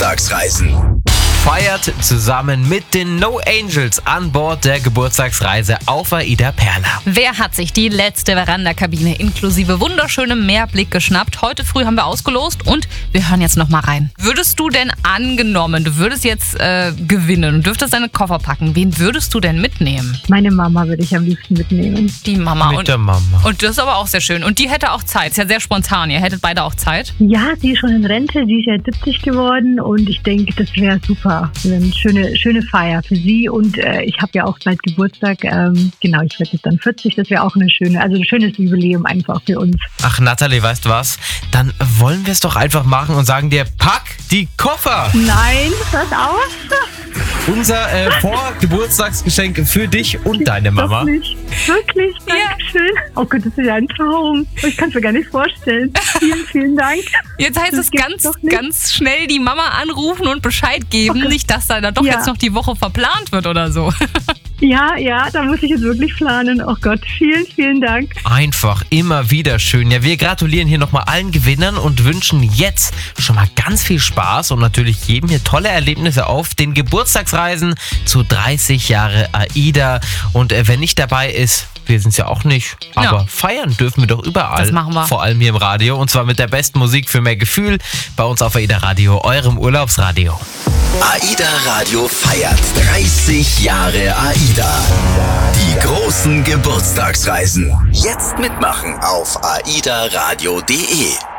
Geburtstagsreisen. Feiert zusammen mit den No Angels an Bord der Geburtstagsreise auf AIDA Perla. Wer hat sich die letzte Verandakabine inklusive wunderschönem Meerblick geschnappt? Heute früh haben wir ausgelost und wir hören jetzt nochmal rein. Würdest du denn angenommen, du würdest jetzt gewinnen und dürftest deine Koffer packen, wen würdest du denn mitnehmen? Meine Mama würde ich am liebsten mitnehmen. Die Mama. Mit der Mama. Und das ist aber auch sehr schön. Und die hätte auch Zeit. Ist ja sehr spontan. Ihr hättet beide auch Zeit. Ja, sie ist schon in Rente, sie ist ja 70 geworden und ich denke, das wäre super. Eine schöne Feier für sie und ich habe ja auch bald Geburtstag. Genau, ich werde jetzt dann 40. Das wäre auch ein schönes Jubiläum einfach für uns. Ach Natalie, weißt du was? Dann wollen wir es doch einfach machen und sagen dir, pack die Koffer! Nein, hört auf. Unser Vorgeburtstagsgeschenk für dich und deine Mama. Doch nicht. Wirklich, Dankeschön. Oh Gott, das ist ja ein Traum. Ich kann es mir gar nicht vorstellen. Vielen, vielen Dank. Jetzt heißt Das es gibt's doch nicht. ganz schnell die Mama anrufen und Bescheid geben. Nicht, dass da doch jetzt noch die Woche verplant wird oder so. Ja, da muss ich jetzt wirklich planen. Oh Gott, vielen, vielen Dank. Einfach immer wieder schön. Ja, wir gratulieren hier nochmal allen Gewinnern und wünschen jetzt schon mal ganz viel Spaß und natürlich jedem hier tolle Erlebnisse auf den Geburtstagsreisen zu 30 Jahre AIDA. Und wer nicht dabei ist, wir sind es ja auch nicht, aber feiern dürfen wir doch überall. Das machen wir. Vor allem hier im Radio und zwar mit der besten Musik für mehr Gefühl bei uns auf AIDA Radio, eurem Urlaubsradio. AIDA Radio feiert 30 Jahre AIDA. Die großen Geburtstagsreisen. Jetzt mitmachen auf aidaradio.de.